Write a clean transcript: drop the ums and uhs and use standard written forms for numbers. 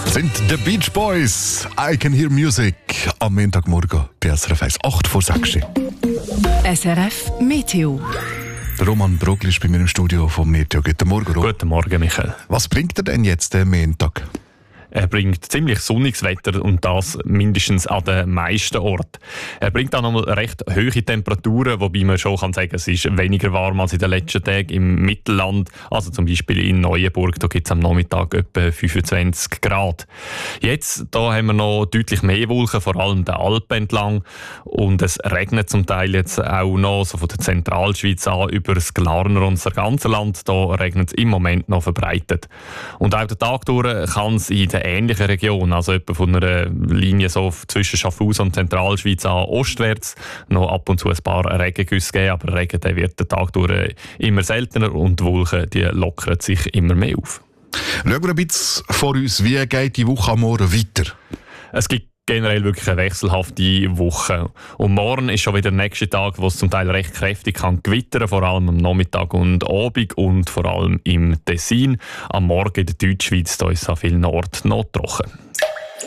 Sind The Beach Boys. I Can Hear Music. Am Montagmorgen bei SRF 1, 8 vor 6. SRF Meteo. Der Roman Brogli ist bei mir im Studio vom Meteo. Guten Morgen, Roman. Guten Morgen, Michael. Was bringt er denn jetzt am Montag? Er bringt ziemlich sonniges Wetter und das mindestens an den meisten Orten. Er bringt auch nochmal recht hohe Temperaturen, wobei man schon kann sagen, es ist weniger warm als in den letzten Tagen im Mittelland. Also zum Beispiel in Neuenburg, da gibt es am Nachmittag etwa 25 Grad. Jetzt da haben wir noch deutlich mehr Wolken, vor allem der Alpen entlang. Und es regnet zum Teil jetzt auch noch so von der Zentralschweiz an über das Glarner und das ganze Land. Da regnet es im Moment noch verbreitet. Und auch den Tag durch kann es in der ähnlichen Region, also etwa von einer Linie so zwischen Schaffhausen und Zentralschweiz an ostwärts, noch ab und zu ein paar Regengüsse geben, aber Regen der wird den Tag durch immer seltener und die Wolken die lockern sich immer mehr auf. Schauen wir ein bisschen vor uns, wie geht die Woche am Morgen weiter? Es gibt generell wirklich eine wechselhafte Woche. Und morgen ist schon wieder der nächste Tag, wo es zum Teil recht kräftig kann gewittern, vor allem am Nachmittag und Abend und vor allem im Tessin. Am Morgen in der Deutschschweiz da ist es an vielen Orten noch trocken.